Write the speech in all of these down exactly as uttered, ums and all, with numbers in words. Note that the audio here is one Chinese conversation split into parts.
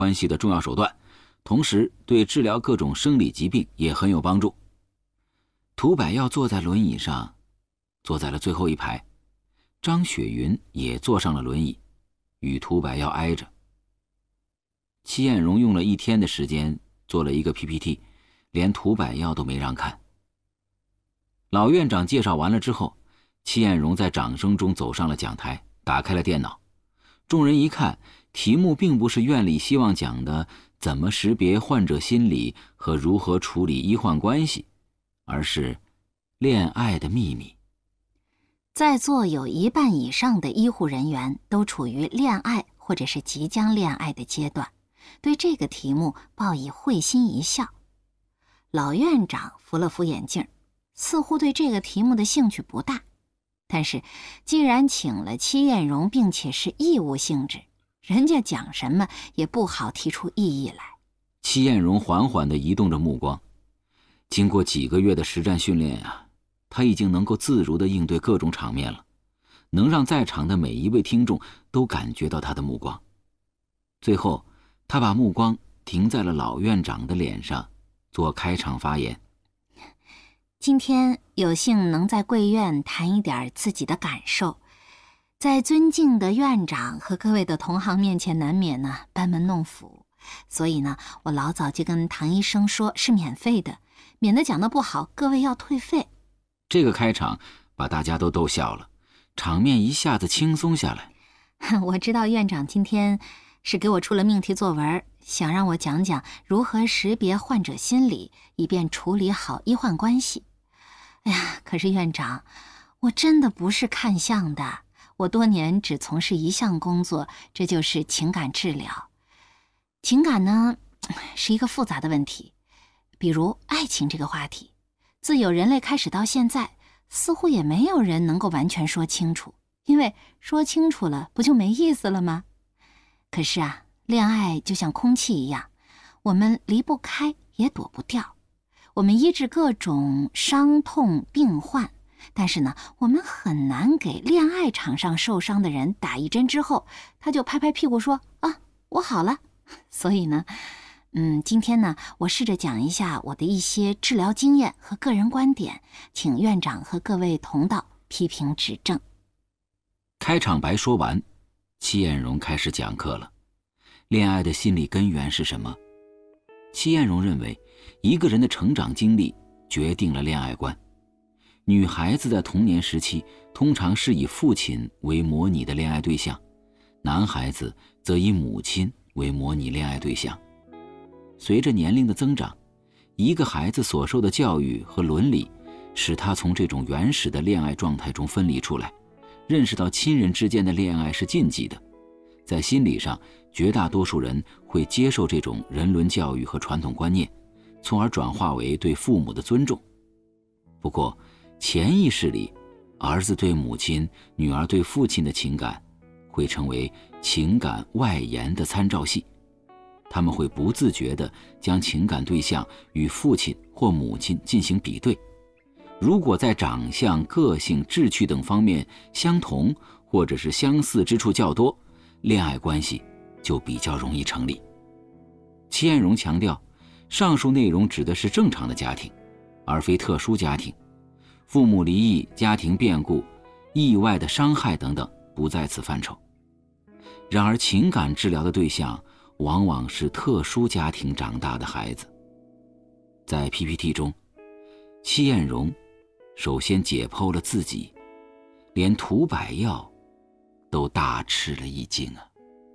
关系的重要手段，同时对治疗各种生理疾病也很有帮助。涂百耀坐在轮椅上，坐在了最后一排，张雪云也坐上了轮椅，与涂百耀挨着。戚艳荣用了一天的时间做了一个 P P T， 连涂百耀都没让看。老院长介绍完了之后，戚艳荣在掌声中走上了讲台，打开了电脑。众人一看，题目并不是院里希望讲的怎么识别患者心理和如何处理医患关系，而是恋爱的秘密。 在座有一半以上的医护人员都处于恋爱或者是即将恋爱的阶段，对这个题目报以会心一笑。老院长扶了扶眼镜，似乎对这个题目的兴趣不大，但是既然请了戚艳荣，并且是义务性质，人家讲什么也不好提出异议来。 戚艳荣缓缓地移动着目光，经过几个月的实战训练啊，他已经能够自如地应对各种场面了，能让在场的每一位听众都感觉到他的目光。最后，他把目光停在了老院长的脸上，做开场发言。 今天有幸能在贵院谈一点自己的感受，在尊敬的院长和各位的同行面前，难免呢班门弄斧，所以呢，我老早就跟唐医生说是免费的，免得讲得不好，各位要退费。 这个开场把大家都逗笑了，场面一下子轻松下来。 我知道院长今天是给我出了命题作文，想让我讲讲如何识别患者心理，以便处理好医患关系。哎呀，可是院长，我真的不是看相的，我多年只从事一项工作，这就是情感治疗。情感呢，是一个复杂的问题，比如爱情这个话题，自有人类开始到现在，似乎也没有人能够完全说清楚，因为说清楚了，不就没意思了吗？可是啊，恋爱就像空气一样，我们离不开，也躲不掉。我们医治各种伤痛病患，但是呢，我们很难给恋爱场上受伤的人打一针之后，他就拍拍屁股说啊，我好了。所以呢，嗯，今天呢，我试着讲一下我的一些治疗经验和个人观点，请院长和各位同道批评指正。 开场白说完，戚艳荣开始讲课了。恋爱的心理根源是什么？戚艳荣认为，一个人的成长经历决定了恋爱观。女孩子在童年时期通常是以父亲为模拟的恋爱对象，男孩子则以母亲为模拟恋爱对象。随着年龄的增长，一个孩子所受的教育和伦理使他从这种原始的恋爱状态中分离出来，认识到亲人之间的恋爱是禁忌的。在心理上，绝大多数人会接受这种人伦教育和传统观念，从而转化为对父母的尊重。不过潜意识里，儿子对母亲，女儿对父亲的情感会成为情感外延的参照系，他们会不自觉地将情感对象与父亲或母亲进行比对。如果在长相、个性、志趣等方面相同或者是相似之处较多，恋爱关系就比较容易成立。戚艳荣强调，上述内容指的是正常的家庭，而非特殊家庭。父母离异、家庭变故、意外的伤害等等不在此范畴。然而情感治疗的对象往往是特殊家庭长大的孩子。在 P P T 中，戚艳荣首先解剖了自己，连涂百耀都大吃了一惊啊。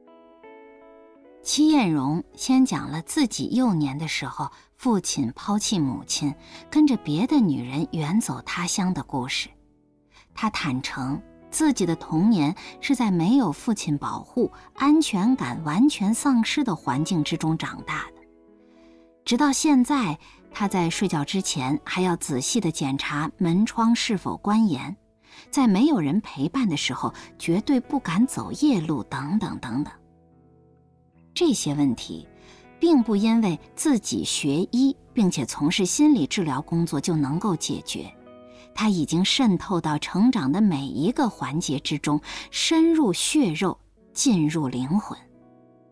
戚艳荣先讲了自己幼年的时候，父亲抛弃母亲，跟着别的女人远走他乡的故事。他坦诚自己的童年是在没有父亲保护、安全感完全丧失的环境之中长大的。直到现在，他在睡觉之前还要仔细地检查门窗是否关严，在没有人陪伴的时候绝对不敢走夜路，等等等等。这些问题并不因为自己学医并且从事心理治疗工作就能够解决，它已经渗透到成长的每一个环节之中，深入血肉，进入灵魂。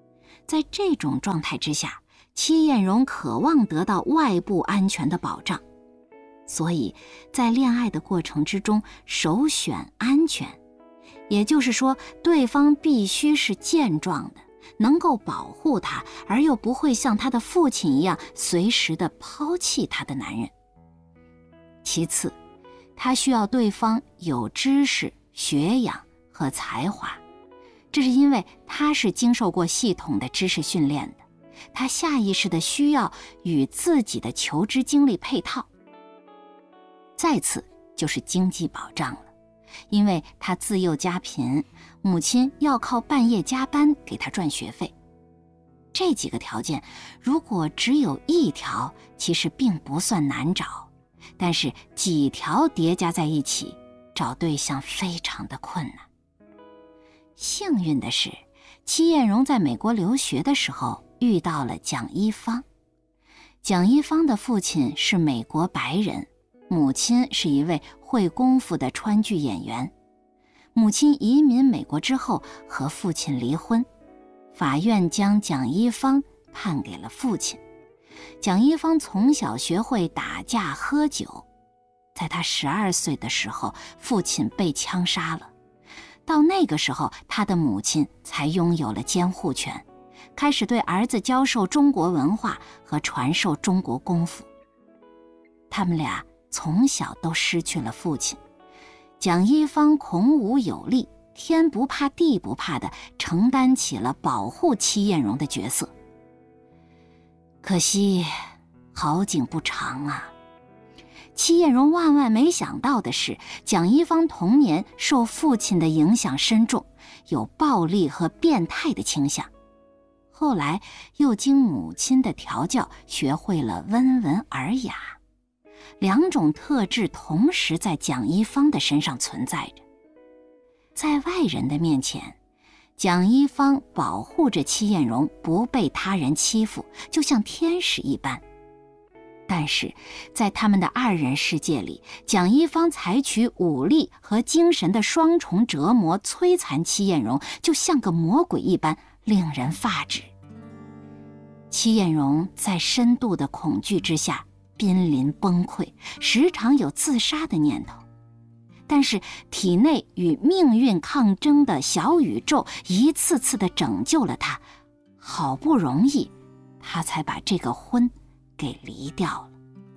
在这种状态之下，戚艳荣渴望得到外部安全的保障，所以在恋爱的过程之中首选安全，也就是说，对方必须是健壮的，能够保护她，而又不会像她的父亲一样随时的抛弃她的男人。其次，她需要对方有知识、学养和才华，这是因为她是经受过系统的知识训练的，她下意识的需要与自己的求知经历配套。再次就是经济保障了，因为她自幼家贫，母亲要靠半夜加班给她赚学费。这几个条件如果只有一条，其实并不算难找，但是几条叠加在一起，找对象非常的困难。幸运的是，戚艳荣在美国留学的时候遇到了蒋一芳。蒋一芳的父亲是美国白人，母亲是一位会功夫的川剧演员。母亲移民美国之后和父亲离婚，法院将蒋一芳判给了父亲。蒋一芳从小学会打架喝酒，在他十二岁的时候，父亲被枪杀了。到那个时候，他的母亲才拥有了监护权，开始对儿子教授中国文化和传授中国功夫。他们俩从小都失去了父亲，蒋一芳孔武有力，天不怕地不怕地承担起了保护戚艳荣的角色。可惜好景不长啊，戚艳荣万万没想到的是，蒋一芳童年受父亲的影响深重，有暴力和变态的倾向。后来又经母亲的调教，学会了温文尔雅。两种特质同时在蒋一芳的身上存在着。在外人的面前，蒋一芳保护着戚艳荣不被他人欺负，就像天使一般。但是在他们的二人世界里，蒋一芳采取武力和精神的双重折磨摧残戚艳荣，就像个魔鬼一般，令人发指。戚艳荣在深度的恐惧之下濒临崩溃，时常有自杀的念头。但是体内与命运抗争的小宇宙一次次地拯救了他，好不容易他才把这个婚给离掉了。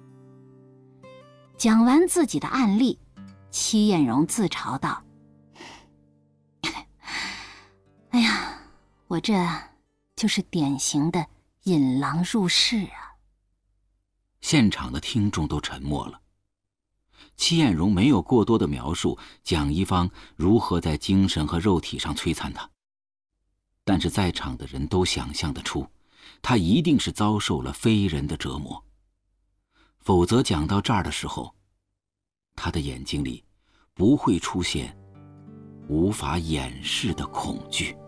讲完自己的案例，戚艳荣自嘲道：哎呀，我这就是典型的引狼入室啊。 现场的听众都沉默了。戚艳荣没有过多的描述蒋一芳如何在精神和肉体上摧残他，但是在场的人都想象得出，他一定是遭受了非人的折磨，否则讲到这儿的时候，他的眼睛里不会出现无法掩饰的恐惧。